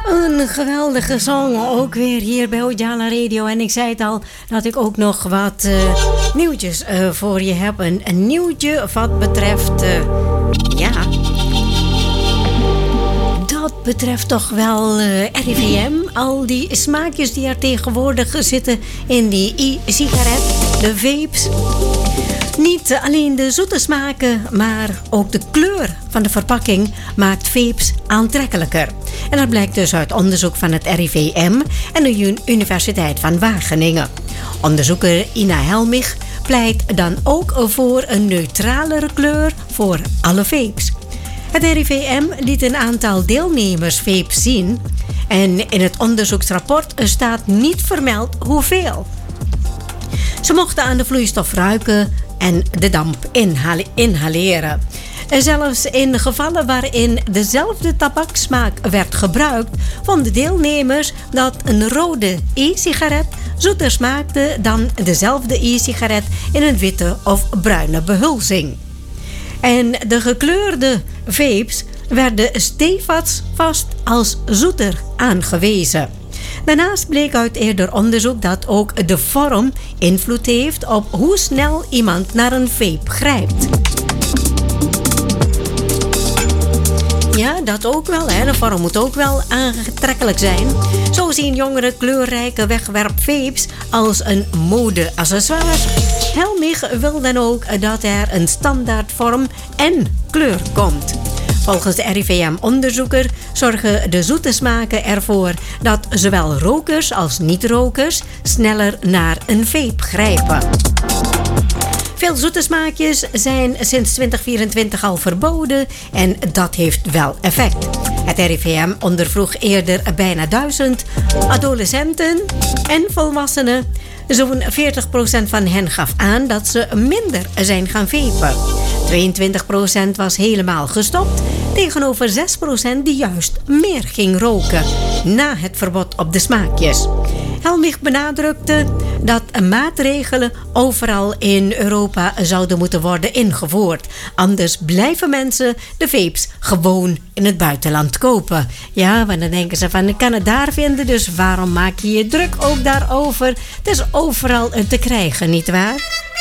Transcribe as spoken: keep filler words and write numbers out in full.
Een geweldige song, ook weer hier bij Ojala Radio. En ik zei het al, dat ik ook nog wat uh, nieuwtjes uh, voor je heb. Een, een nieuwtje wat betreft, uh, ja... Dat betreft toch wel uh, R I V M. Al die smaakjes die er tegenwoordig zitten in die e-sigaret, de vapes. Niet alleen de zoete smaken, maar ook de kleur van de verpakking maakt vapes aantrekkelijker. En dat blijkt dus uit onderzoek van het R I V M en de Universiteit van Wageningen. Onderzoeker Ina Helmich pleit dan ook voor een neutralere kleur voor alle vapes. Het R I V M liet een aantal deelnemers vapes zien en in het onderzoeksrapport staat niet vermeld hoeveel. Ze mochten aan de vloeistof ruiken en de damp inhale- inhaleren. En zelfs in gevallen waarin dezelfde tabaksmaak werd gebruikt, vonden deelnemers dat een rode e-sigaret zoeter smaakte dan dezelfde e-sigaret in een witte of bruine behulzing. En de gekleurde vapes werden stevast als zoeter aangewezen. Daarnaast bleek uit eerder onderzoek dat ook de vorm invloed heeft op hoe snel iemand naar een vape grijpt. Ja, dat ook wel. Hè. De vorm moet ook wel aantrekkelijk zijn. Zo zien jongeren kleurrijke wegwerpvapes als een mode-accessoire. Helmich wil dan ook dat er een standaard vorm en kleur komt. Volgens de R I V M-onderzoeker zorgen de zoete smaken ervoor dat zowel rokers als niet-rokers sneller naar een vape grijpen. Veel zoete smaakjes zijn sinds twintig vierentwintig al verboden en dat heeft wel effect. Het R I V M ondervroeg eerder bijna duizend adolescenten en volwassenen. Zo'n veertig procent van hen gaf aan dat ze minder zijn gaan vapen. tweeëntwintig procent was helemaal gestopt, tegenover zes procent die juist meer ging roken na het verbod op de smaakjes. Helmich benadrukte dat maatregelen overal in Europa zouden moeten worden ingevoerd. Anders blijven mensen de vapes gewoon in het buitenland kopen. Ja, want dan denken ze van, ik kan het daar vinden, dus waarom maak je je druk ook daarover? Het is overal te krijgen, nietwaar?